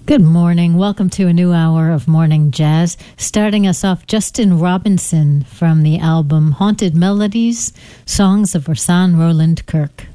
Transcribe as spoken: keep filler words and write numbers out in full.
Good morning. Welcome to a new hour of Morning Jazz. Starting us off, Justin Robinson from the album Haunted Melodies, Songs of Rahsaan Roland Kirk.